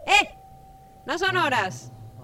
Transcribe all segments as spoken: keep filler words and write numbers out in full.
Eh! No són hores!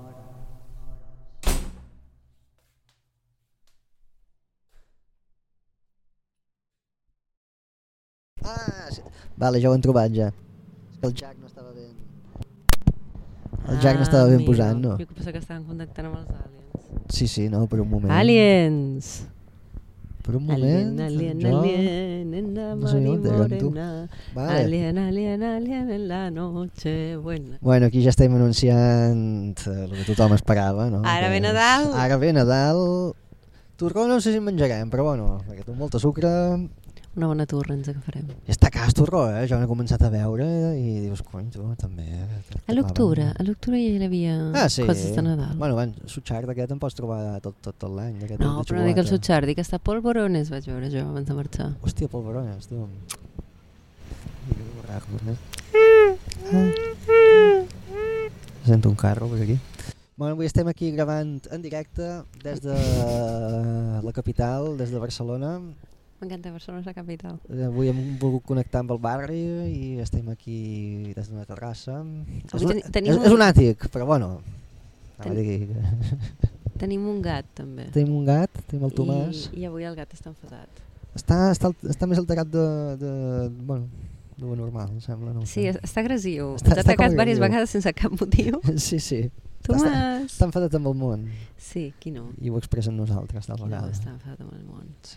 Ah, sí. Vale, ja ho hem trobat ja. És que el Jack no estava ben... El Jack no estava ben amigo. posant, no? Jo que penso que estaven contactant amb els aliens. Sí, sí, no, per un moment. Aliens! Per un moment... Alien, alien, jo... alien, en la no sabia on era, amb tu. morena. Vale. Alien, alien, alien, en la noche buena. Bueno, aquí ja estem anunciant el que tothom esperava, no? Ara Que ve és- Nadal. Ara ve Nadal. Torró no sé si en menjarem, però bueno, perquè té molta sucre. Una bona torre ens agafarem. I està car el torró, eh? Jo n'he començat a veure i dius, cony, tu, també... eh, A l'octubre, a l'octubre ja hi havia Ah, sí. coses de Nadal. Bueno, van, sutxard aquest en pots trobar tot, tot, tot l'any. d'aquest No, de però no dic el xocolata. sutxar, dic està polvorones, vaig veure jo abans de marxar. Hòstia, polvorones, tu. Sento un carro per aquí. Bueno, avui estem aquí gravant en directe des de la capital, des de Barcelona. M'encanta, Barcelona és la capital. Avui hem volgut connectar amb el barri i estem aquí des d'una terrassa. És Avui un, ten- tenim és, un- és un àtic, però bueno. Ten- Ten... Tenim un gat, també. Tenim un gat, tenim el Tomàs. I, I avui el gat està enfadat. Està, està, està més alterat de, de, bueno, de lo normal, em sembla. No ho Sí, sé. es- està agressiu. Està- Ens ha està com atacat diverses agressiu. vegades sense cap motiu. Sí, sí. Tomàs! Està enfadat amb el món Sí, qui no? i ho expressa en nosaltres, tal Qui no vegada. està enfadat amb el món? Sí.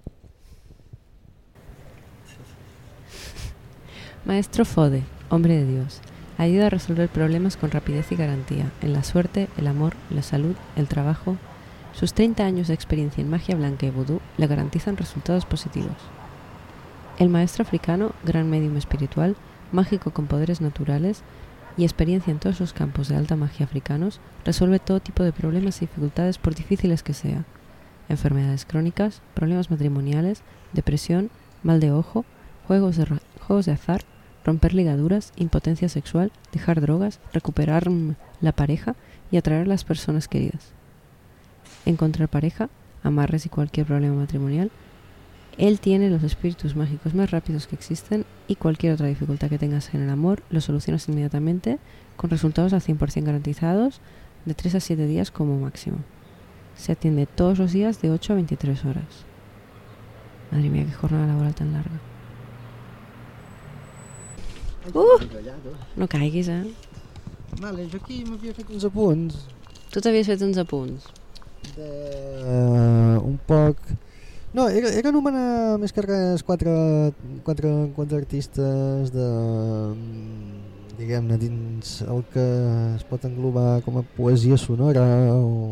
Maestro Fode, hombre de Dios, ayuda a resolver problemas con rapidez y garantía, en la suerte, el amor, la salud, el trabajo. Sus treinta años de experiencia en magia blanca y vudú le garantizan resultados positivos. El maestro africano, gran médium espiritual, mágico con poderes naturales y experiencia en todos los campos de alta magia africanos, resuelve todo tipo de problemas y dificultades por difíciles que sea. Enfermedades crónicas, problemas matrimoniales, depresión, mal de ojo, juegos de, ra- juegos de azar, romper ligaduras, impotencia sexual, dejar drogas, recuperar mm, la pareja y atraer a las personas queridas. Encontrar pareja, amarres y cualquier problema matrimonial. Él tiene los espíritus mágicos más rápidos que existen y cualquier otra dificultad que tengas en el amor lo solucionas inmediatamente con resultados al cien por ciento garantizados de tres a siete días como máximo. Se atiende todos los días de ocho a veintitrés horas. Madre mía, qué jornada laboral tan larga. Uh! No caiguis, eh? Vale, jo aquí m'havia fet uns apunts Tu t'havies fet uns apunts. de... Uh, un poc... No, era, era anomenar més que res quatre, quatre, quatre artistes de... diguem-ne, dins el que es pot englobar com a poesia sonora o